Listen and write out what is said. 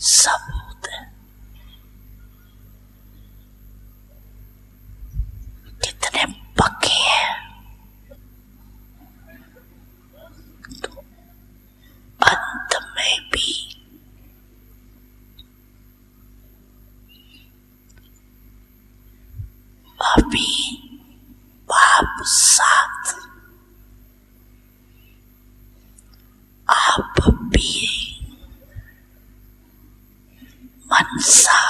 सबूत है। कितने पक्के हैं, तो अंत में भी अभी बाप साथ, आप भी मनसा